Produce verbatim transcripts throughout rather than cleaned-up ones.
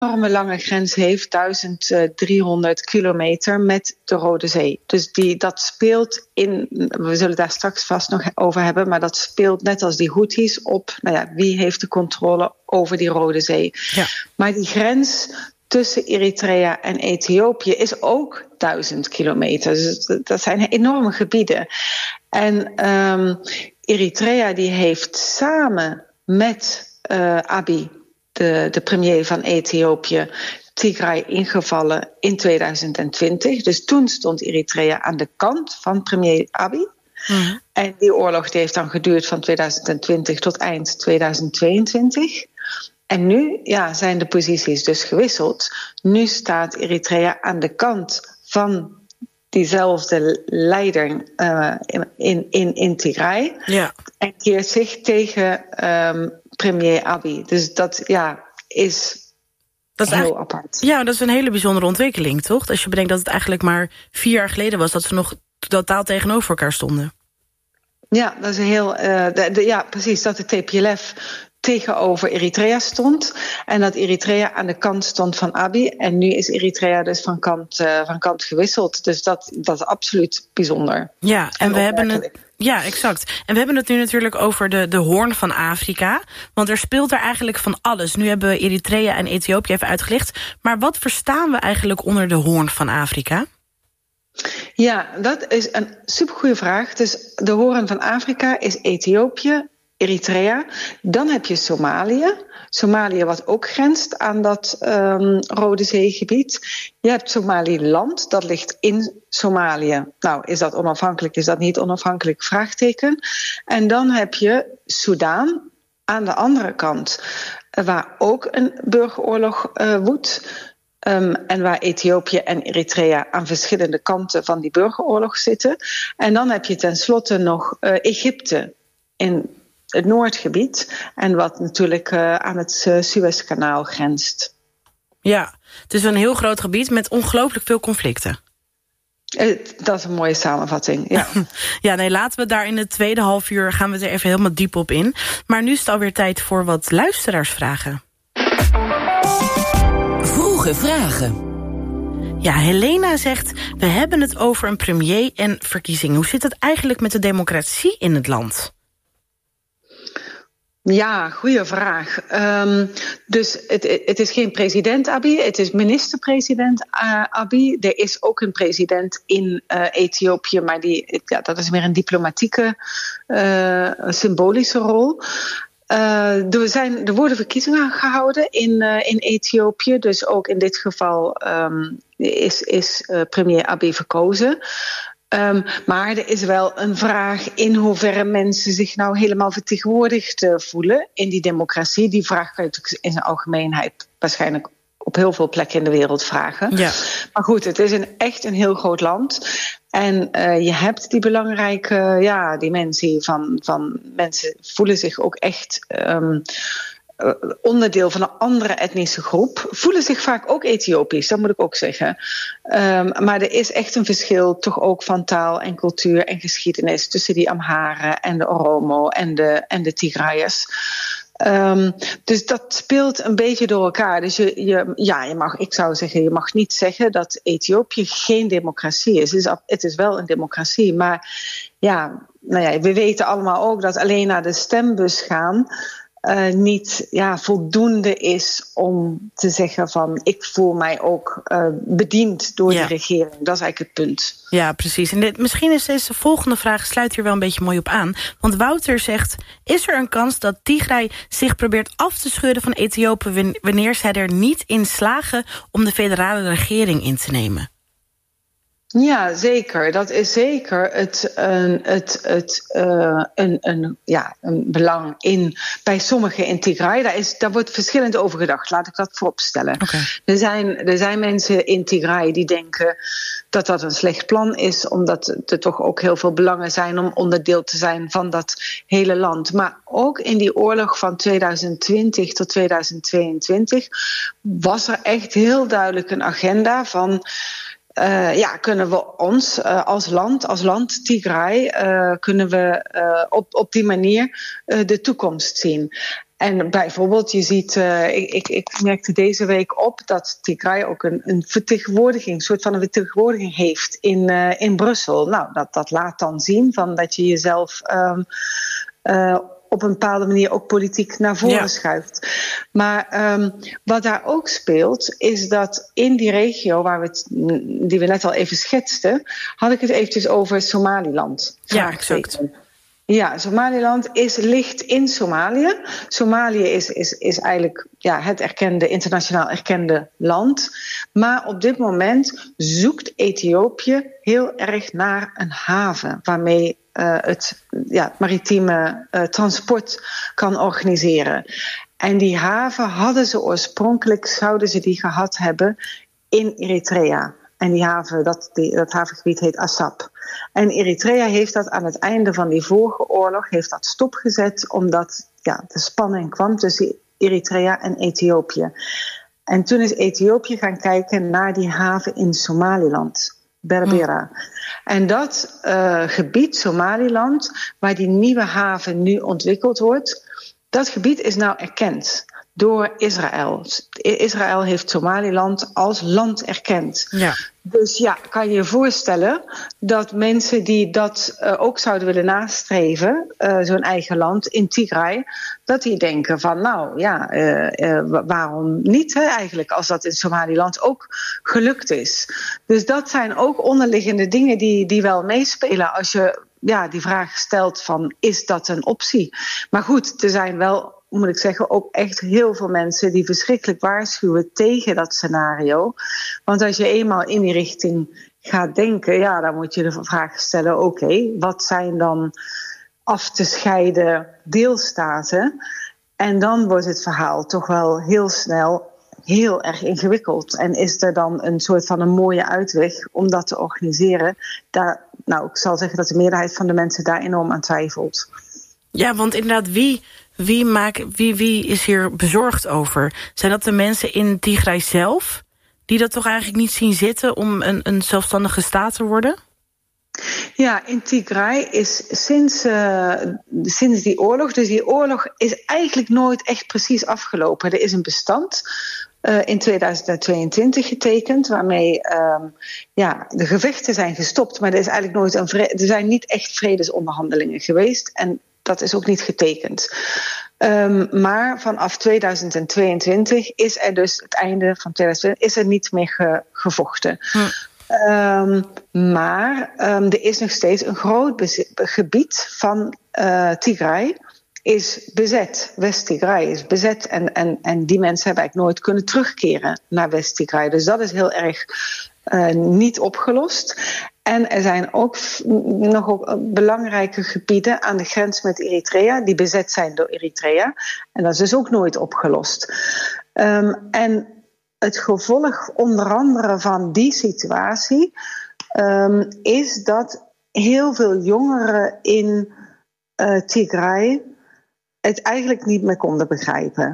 enorme lange grens heeft, duizend driehonderd kilometer met de Rode Zee. Dus die, dat speelt in, we zullen het daar straks vast nog over hebben, maar dat speelt net als die Houthis op, nou ja, wie heeft de controle over die Rode Zee. Ja. Maar die grens tussen Eritrea en Ethiopië is ook duizend kilometer. Dus dat zijn enorme gebieden. En um, Eritrea die heeft samen met uh, Abiy, de, de premier van Ethiopië, Tigray ingevallen in tweeduizend twintig. Dus toen stond Eritrea aan de kant van premier Abiy. Mm. En die oorlog die heeft dan geduurd van tweeduizend twintig tot eind tweeduizend tweeëntwintig. En nu ja, zijn de posities dus gewisseld. Nu staat Eritrea aan de kant van diezelfde leider uh, in, in, in Tigray. Ja. En keert zich tegen um, premier Abiy. Dus dat ja, is, dat is heel apart. Ja, dat is een hele bijzondere ontwikkeling, toch? Als je bedenkt dat het eigenlijk maar vier jaar geleden was dat ze nog totaal tegenover elkaar stonden. Ja, dat is een heel. Uh, de, de, ja, precies. Dat de T P L F tegenover Eritrea stond. En dat Eritrea aan de kant stond van Abiy. En nu is Eritrea dus van kant, uh, van kant gewisseld. Dus dat, dat is absoluut bijzonder. Ja, en, en we hebben het. Ja, exact. En we hebben het nu natuurlijk over de, de Hoorn van Afrika. Want er speelt er eigenlijk van alles. Nu hebben we Eritrea en Ethiopië even uitgelicht. Maar wat verstaan we eigenlijk onder de Hoorn van Afrika? Ja, dat is een supergoeie vraag. Dus de Hoorn van Afrika is Ethiopië, Eritrea. Dan heb je Somalië. Somalië wat ook grenst aan dat um, Rode Zeegebied. Je hebt Somaliland, dat ligt in Somalië. Nou, is dat onafhankelijk, is dat niet onafhankelijk? Vraagteken. En dan heb je Soedan aan de andere kant, waar ook een burgeroorlog uh, woedt. Um, en waar Ethiopië en Eritrea aan verschillende kanten van die burgeroorlog zitten. En dan heb je tenslotte nog uh, Egypte in het Noordgebied. En wat natuurlijk uh, aan het uh, Suezkanaal grenst. Ja, het is een heel groot gebied met ongelooflijk veel conflicten. Uh, dat is een mooie samenvatting, ja. Ja, nee, laten we daar in het tweede half uur gaan we er even helemaal diep op in. Maar nu is het alweer tijd voor wat luisteraarsvragen. Vroege vragen. Ja, Helena zegt, we hebben het over een premier en verkiezingen. Hoe zit het eigenlijk met de democratie in het land? Ja, goede vraag. Um, dus het, het is geen president Abiy, het is minister-president uh, Abiy. Er is ook een president in uh, Ethiopië, maar die, ja, dat is meer een diplomatieke, uh, symbolische rol. Uh, er, zijn, er worden verkiezingen gehouden in, uh, in Ethiopië. Dus ook in dit geval um, is, is uh, premier Abiy verkozen. Um, maar er is wel een vraag in hoeverre mensen zich nou helemaal vertegenwoordigd uh, voelen in die democratie. Die vraag kan je natuurlijk in zijn algemeenheid waarschijnlijk op heel veel plekken in de wereld vragen. Ja. Maar goed, het is een, echt een heel groot land. En uh, je hebt die belangrijke, uh, ja, dimensie van, van mensen voelen zich ook echt um, uh, onderdeel van een andere etnische groep. Voelen zich vaak ook Ethiopisch, dat moet ik ook zeggen. Um, maar er is echt een verschil toch ook van taal en cultuur en geschiedenis tussen die Amharen en de Oromo en de, en de Tigrayers. Um, dus dat speelt een beetje door elkaar. Dus je, je, ja, je mag, ik zou zeggen, je mag niet zeggen dat Ethiopië geen democratie is. Het is, het is wel een democratie, maar ja, nou ja, we weten allemaal ook dat alleen naar de stembus gaan Uh, niet ja, voldoende is om te zeggen van ik voel mij ook uh, bediend door ja. de regering. Dat is eigenlijk het punt. Ja, precies. En dit, misschien is deze volgende vraag sluit hier wel een beetje mooi op aan. Want Wouter zegt, is er een kans dat Tigray zich probeert af te schudden van Ethiopië wanneer zij er niet in slagen om de federale regering in te nemen? Ja, zeker. Dat is zeker het, een, het, het, uh, een, een, ja, een belang in bij sommigen in Tigray. Daar, is, daar wordt verschillend over gedacht, laat ik dat vooropstellen. Okay. Er zijn, er zijn mensen in Tigray die denken dat dat een slecht plan is, omdat er toch ook heel veel belangen zijn om onderdeel te zijn van dat hele land. Maar ook in die oorlog van tweeduizend twintig tot tweeduizend tweeëntwintig was er echt heel duidelijk een agenda van Uh, ja, kunnen we ons uh, als land, als land Tigray, uh, kunnen we uh, op, op die manier uh, de toekomst zien. En bijvoorbeeld, je ziet, uh, ik, ik, ik merkte deze week op dat Tigray ook een, een vertegenwoordiging, een soort van een vertegenwoordiging heeft in, uh, in Brussel. Nou, dat, dat laat dan zien van dat je jezelf um, uh, op een bepaalde manier ook politiek naar voren ja. schuift. Maar um, wat daar ook speelt, is dat in die regio waar we het, die we net al even schetsten, had ik het eventjes over Somaliland. Ja, exact. Ja, Somaliland is, ligt in Somalië. Somalië is, is, is eigenlijk ja, het erkende, internationaal erkende land. Maar op dit moment zoekt Ethiopië heel erg naar een haven waarmee uh, het ja, maritieme uh, transport kan organiseren. En die haven hadden ze oorspronkelijk, zouden ze die gehad hebben in Eritrea. En die haven, dat, die, dat havengebied heet Assab. En Eritrea heeft dat aan het einde van die vorige oorlog heeft dat stopgezet, omdat ja, de spanning kwam tussen Eritrea en Ethiopië. En toen is Ethiopië gaan kijken naar die haven in Somaliland, Berbera. Mm. En dat uh, gebied, Somaliland, waar die nieuwe haven nu ontwikkeld wordt, dat gebied is nou erkend door Israël. Israël heeft Somaliland als land erkend. Ja. Dus ja, kan je je voorstellen dat mensen die dat uh, ook zouden willen nastreven, uh, zo'n eigen land in Tigray, dat die denken van nou ja, uh, uh, waarom niet hè, eigenlijk als dat in Somaliland ook gelukt is. Dus dat zijn ook onderliggende dingen die, die wel meespelen als je ja, die vraag stelt van is dat een optie? Maar goed, er zijn wel, moet ik zeggen, ook echt heel veel mensen die verschrikkelijk waarschuwen tegen dat scenario. Want als je eenmaal in die richting gaat denken, ja, dan moet je de vraag stellen, oké, okay, wat zijn dan af te scheiden deelstaten? En dan wordt het verhaal toch wel heel snel heel erg ingewikkeld. En is er dan een soort van een mooie uitweg om dat te organiseren? Daar, nou, ik zal zeggen dat de meerderheid van de mensen daar enorm aan twijfelt. Ja, want inderdaad, wie, wie, maakt, wie, wie is hier bezorgd over? Zijn dat de mensen in Tigray zelf, die dat toch eigenlijk niet zien zitten om een, een zelfstandige staat te worden? Ja, in Tigray is sinds, uh, sinds die oorlog, dus die oorlog is eigenlijk nooit echt precies afgelopen. Er is een bestand uh, in tweeduizend tweeëntwintig getekend, waarmee um, ja, de gevechten zijn gestopt, maar er is eigenlijk nooit een vre- er zijn niet echt vredesonderhandelingen geweest en dat is ook niet getekend. Um, maar vanaf tweeduizend tweeëntwintig is er dus het einde van tweeduizend twintig is er niet meer ge- gevochten. Hm. Um, maar um, er is nog steeds een groot bezit, gebied van uh, Tigray is bezet. West-Tigray is bezet en, en, en die mensen hebben eigenlijk nooit kunnen terugkeren naar West-Tigray. Dus dat is heel erg uh, niet opgelost. En er zijn ook nog ook belangrijke gebieden aan de grens met Eritrea die bezet zijn door Eritrea. En dat is dus ook nooit opgelost. Um, en het gevolg onder andere van die situatie um, is dat heel veel jongeren in uh, Tigray het eigenlijk niet meer konden begrijpen.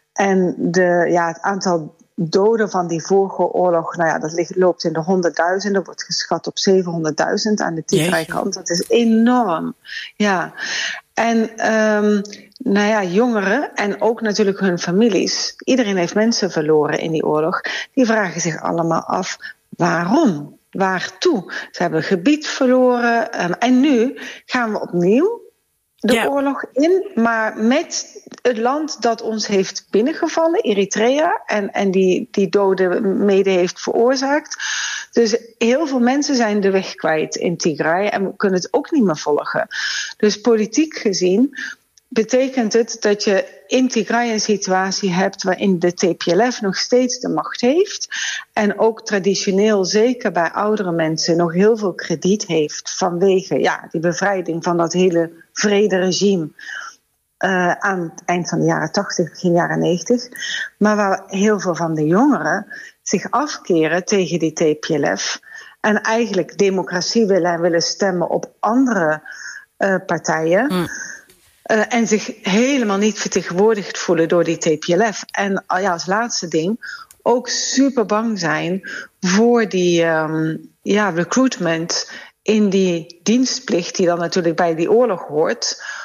En de, ja, het aantal doden van die vorige oorlog, nou ja, dat ligt, loopt in de honderdduizenden, wordt geschat op zevenhonderdduizend aan de Tigray-kant. Dat is enorm. Ja. En um, nou ja, jongeren en ook natuurlijk hun families, iedereen heeft mensen verloren in die oorlog, die vragen zich allemaal af waarom, waartoe. Ze hebben gebied verloren um, en nu gaan we opnieuw de ja. oorlog in, maar met het land dat ons heeft binnengevallen, Eritrea, en, en die, die doden mede heeft veroorzaakt. Dus heel veel mensen zijn de weg kwijt in Tigray en kunnen het ook niet meer volgen. Dus politiek gezien betekent het dat je in Tigray een situatie hebt waarin de T P L F nog steeds de macht heeft en ook traditioneel, zeker bij oudere mensen, nog heel veel krediet heeft vanwege ja, die bevrijding van dat hele vrederegime uh, aan het eind van de jaren tachtig, begin jaren negentig. Maar waar heel veel van de jongeren zich afkeren tegen die T P L F en eigenlijk democratie willen en willen stemmen op andere uh, partijen. Mm. Uh, en zich helemaal niet vertegenwoordigd voelen door die T P L F. En uh, ja, als laatste ding ook super bang zijn voor die um, ja, recruitment in die dienstplicht die dan natuurlijk bij die oorlog hoort.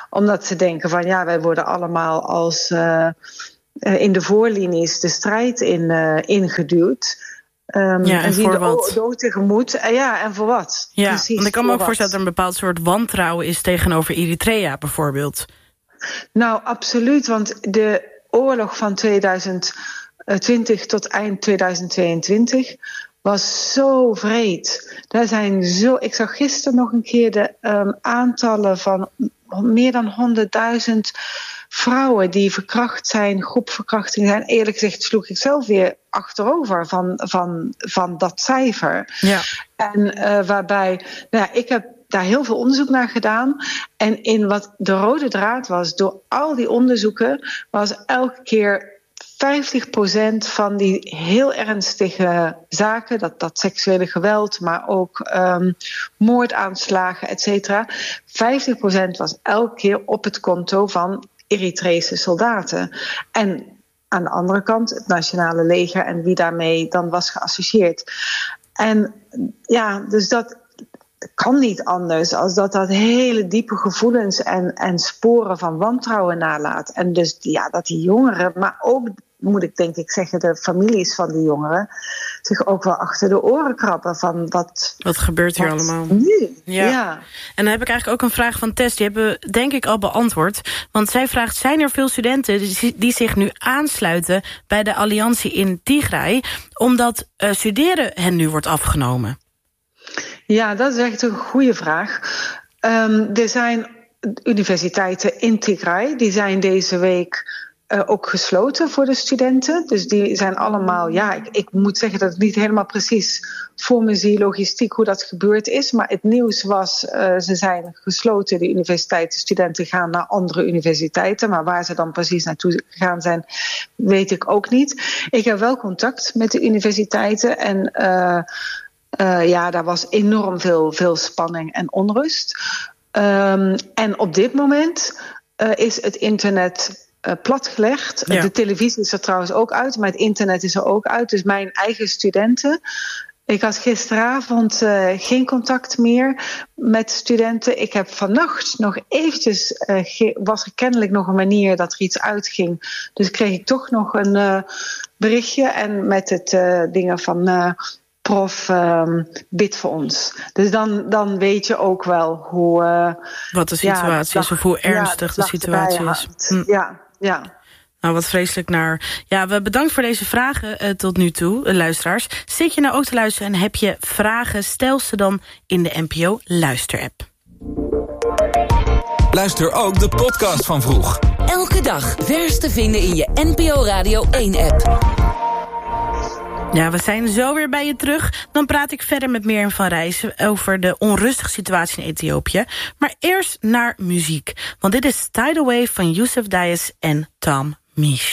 Omdat ze denken van ja, wij worden allemaal als uh, in de voorlinies de strijd in, uh, ingeduwd. Um, ja, en, en voor wat? Dood tegemoet. Uh, ja, en voor wat? Ja, Precies, want ik kan me ook wat. voorstellen dat er een bepaald soort wantrouwen is tegenover Eritrea bijvoorbeeld. Nou, absoluut, want de oorlog van tweeduizend twintig tot eind tweeduizend tweeëntwintig was zo wreed. Daar zijn zo. Ik zag gisteren nog een keer de um, aantallen van meer dan honderdduizend vrouwen die verkracht zijn, groepverkrachting zijn. Eerlijk gezegd sloeg ik zelf weer achterover van, van, van dat cijfer. Ja. En uh, waarbij, nou ja, ik heb daar heel veel onderzoek naar gedaan. En in wat de rode draad was, door al die onderzoeken, was elke keer vijftig procent van die heel ernstige zaken, dat, dat seksuele geweld, maar ook um, moordaanslagen, et cetera. vijftig procent was elke keer op het konto van Eritrese soldaten. En aan de andere kant het nationale leger en wie daarmee dan was geassocieerd. En ja, dus dat kan niet anders als dat dat hele diepe gevoelens en, en sporen van wantrouwen nalaat. En dus ja, dat die jongeren, maar ook, moet ik denk ik zeggen, de families van die jongeren zich ook wel achter de oren krabben van wat... Wat gebeurt hier wat allemaal? Nu? Ja. ja. En dan heb ik eigenlijk ook een vraag van Tess. Die hebben we denk ik al beantwoord. Want zij vraagt, zijn er veel studenten die, die zich nu aansluiten bij de alliantie in Tigray, omdat uh, studeren hen nu wordt afgenomen? Ja, dat is echt een goede vraag. Um, er zijn universiteiten in Tigray, die zijn deze week uh, ook gesloten voor de studenten. Dus die zijn allemaal, ja, ik, ik moet zeggen dat ik niet helemaal precies voor me zie logistiek hoe dat gebeurd is. Maar het nieuws was, uh, ze zijn gesloten, de universiteiten. Studenten gaan naar andere universiteiten. Maar waar ze dan precies naartoe gegaan zijn, weet ik ook niet. Ik heb wel contact met de universiteiten en Uh, Uh, ja, daar was enorm veel, veel spanning en onrust. Um, en op dit moment uh, is het internet uh, platgelegd. Ja. De televisie is er trouwens ook uit, maar het internet is er ook uit. Dus mijn eigen studenten. Ik had gisteravond uh, geen contact meer met studenten. Ik heb vannacht nog eventjes, uh, ge- was er kennelijk nog een manier dat er iets uitging. Dus kreeg ik toch nog een uh, berichtje en met het uh, dingen van Uh, prof, um, bid voor ons. Dus dan, dan weet je ook wel hoe Uh, wat de situatie ja, is of hoe ernstig ja, de, de situatie is. Hm. Ja, ja. Nou, wat vreselijk naar. Ja, we bedankt voor deze vragen uh, tot nu toe, uh, luisteraars. Zit je nou ook te luisteren en heb je vragen? Stel ze dan in de N P O Luister-app. Luister ook de podcast van Vroeg. Elke dag vers te vinden in je N P O Radio één-app. Ja, we zijn zo weer bij je terug. Dan praat ik verder met Mirjam van Rijssen over de onrustige situatie in Ethiopië. Maar eerst naar muziek. Want dit is Tidal Wave van Yusuf Dayes en Tom Misch.